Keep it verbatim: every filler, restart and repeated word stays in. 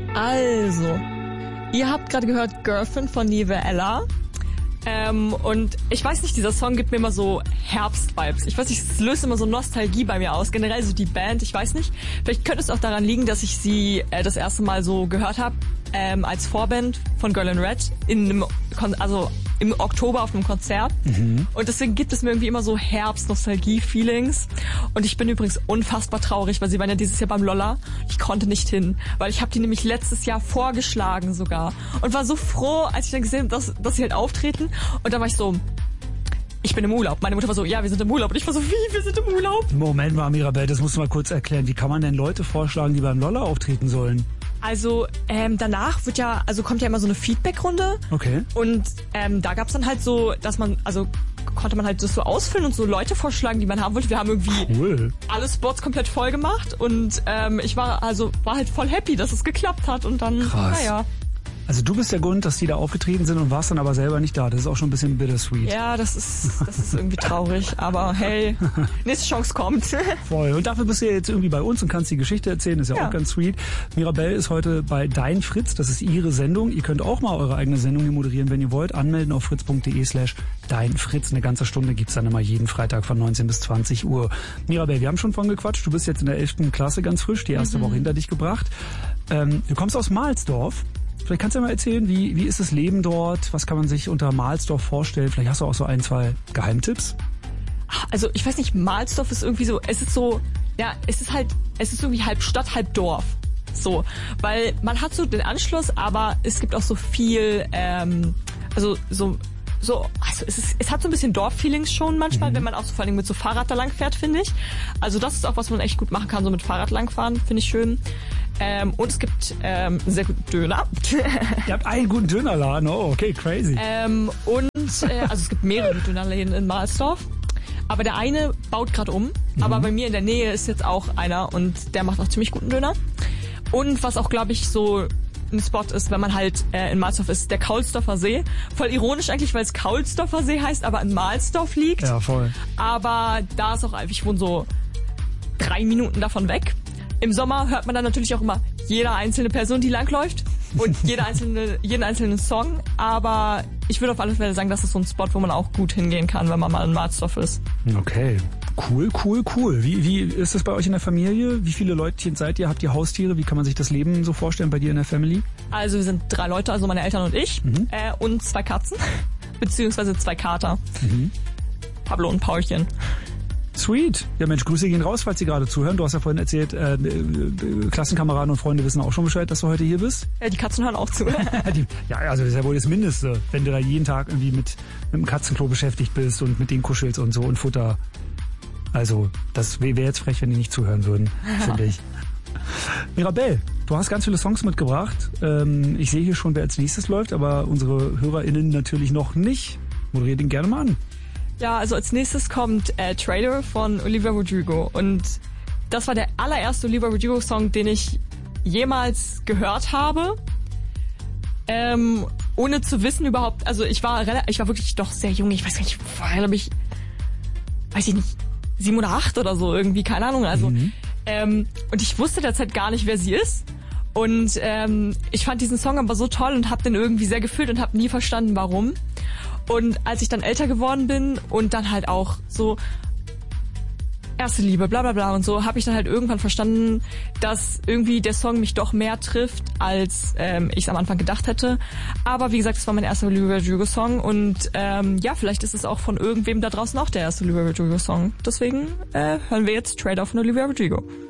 Also, ihr habt gerade gehört Girlfriend von Nive Ella. Ähm, und ich weiß nicht, dieser Song gibt mir immer so Herbst-Vibes. Ich weiß nicht, es löst immer so Nostalgie bei mir aus. Generell so die Band, ich weiß nicht. Vielleicht könnte es auch daran liegen, dass ich sie äh, das erste Mal so gehört habe ähm, als Vorband von Girl in Red in einem Kon- also im Oktober auf einem Konzert. Mhm. Und deswegen gibt es mir irgendwie immer so Herbst-Nostalgie-Feelings. Und ich bin übrigens unfassbar traurig, weil sie waren ja dieses Jahr beim Lolla. Ich konnte nicht hin, weil ich habe die nämlich letztes Jahr vorgeschlagen sogar. Und war so froh, als ich dann gesehen habe, dass, dass sie halt auftreten. Und dann war ich so, ich bin im Urlaub. Meine Mutter war so, ja, wir sind im Urlaub. Und ich war so, wie, wir sind im Urlaub? Moment mal, Mirabelle, das musst du mal kurz erklären. Wie kann man denn Leute vorschlagen, die beim Lolla auftreten sollen? Also ähm, danach wird ja, also kommt ja immer so eine Feedback-Runde. Okay. Und ähm, da gab's dann halt so, dass man, also konnte man halt das so ausfüllen und so Leute vorschlagen, die man haben wollte. Wir haben irgendwie cool. alle Spots komplett voll gemacht und ähm, ich war also war halt voll happy, dass es geklappt hat und dann, krass. Naja. Also du bist der Grund, dass die da aufgetreten sind und warst dann aber selber nicht da. Das ist auch schon ein bisschen bittersweet. Ja, das ist das ist irgendwie traurig, aber hey, nächste Chance kommt. Voll. Und dafür bist du ja jetzt irgendwie bei uns und kannst die Geschichte erzählen. Ist ja, ja auch ganz sweet. Mirabelle ist heute bei Dein Fritz. Das ist ihre Sendung. Ihr könnt auch mal eure eigene Sendung hier moderieren, wenn ihr wollt. Anmelden auf fritz.de slash Dein Fritz. Eine ganze Stunde gibt's dann immer jeden Freitag von neunzehn bis zwanzig Uhr. Mirabelle, wir haben schon von gequatscht. Du bist jetzt in der elften Klasse ganz frisch, die erste mhm. Woche hinter dich gebracht. Ähm, du kommst aus Mahlsdorf. Vielleicht kannst du ja mal erzählen, wie, wie ist das Leben dort? Was kann man sich unter Mahlsdorf vorstellen? Vielleicht hast du auch so ein, zwei Geheimtipps? Also ich weiß nicht, Mahlsdorf ist irgendwie so, es ist so, ja, es ist halt, es ist irgendwie halb Stadt, halb Dorf. So, weil man hat so den Anschluss, aber es gibt auch so viel, ähm, also so, so, also es ist, es hat so ein bisschen Dorf-Feelings schon manchmal, mhm. wenn man auch so vor allem mit so Fahrrad da lang fährt, finde ich. Also das ist auch, was man echt gut machen kann, so mit Fahrrad langfahren, finde ich schön. Ähm, und es gibt ähm, einen sehr guten Döner. Ihr habt einen guten Dönerladen, oh, okay, crazy. Ähm, und, äh, also es gibt mehrere Dönerläden in Mahlsdorf. Aber der eine baut gerade um. Mhm. Aber bei mir in der Nähe ist jetzt auch einer und der macht auch ziemlich guten Döner. Und was auch, glaube ich, so ein Spot ist, wenn man halt äh, in Mahlsdorf ist, der Kaulsdorfer See. Voll ironisch eigentlich, weil es Kaulsdorfer See heißt, aber in Mahlsdorf liegt. Ja, voll. Aber da ist auch, ich wohne so drei Minuten davon weg. Im Sommer hört man dann natürlich auch immer jede einzelne Person, die langläuft und jede einzelne, jeden einzelnen Song. Aber ich würde auf alle Fälle sagen, das ist so ein Spot, wo man auch gut hingehen kann, wenn man mal in Mahlsdorf ist. Okay, cool, cool, cool. Wie, wie ist das bei euch in der Familie? Wie viele Leutchen seid ihr? Habt ihr Haustiere? Wie kann man sich das Leben so vorstellen bei dir in der Family? Also wir sind drei Leute, also meine Eltern und ich mhm. äh, und zwei Katzen, beziehungsweise zwei Kater. Mhm. Pablo und Paulchen. Sweet. Ja Mensch, Grüße gehen raus, falls Sie gerade zuhören. Du hast ja vorhin erzählt, äh, äh, Klassenkameraden und Freunde wissen auch schon Bescheid, dass du heute hier bist. Ja, die Katzen hören auch zu. die, ja, also das ist ja wohl das Mindeste, wenn du da jeden Tag irgendwie mit, mit dem Katzenklo beschäftigt bist und mit denen kuschelst und so und Futter. Also, das wäre jetzt frech, wenn die nicht zuhören würden, finde ich. Mirabelle, du hast ganz viele Songs mitgebracht. Ähm, ich sehe hier schon, wer als nächstes läuft, aber unsere HörerInnen natürlich noch nicht. Moderier den gerne mal an. Ja, also als nächstes kommt äh, Trailer von Olivia Rodrigo und das war der allererste Olivia Rodrigo-Song, den ich jemals gehört habe, ähm, ohne zu wissen überhaupt, also ich war relativ, ich war wirklich doch sehr jung, ich weiß gar nicht, war glaube ich, weiß ich nicht, sieben oder acht oder so irgendwie, keine Ahnung, also mhm. ähm, und ich wusste derzeit gar nicht, wer sie ist. Und ähm, ich fand diesen Song aber so toll und habe den irgendwie sehr gefühlt und habe nie verstanden, warum. Und als ich dann älter geworden bin und dann halt auch so erste Liebe, bla bla bla und so, habe ich dann halt irgendwann verstanden, dass irgendwie der Song mich doch mehr trifft, als ähm, ich es am Anfang gedacht hätte. Aber wie gesagt, es war mein erster Olivia Rodrigo-Song und ähm, ja, vielleicht ist es auch von irgendwem da draußen auch der erste Olivia Rodrigo-Song. Deswegen äh, hören wir jetzt Trailer von Olivia Rodrigo.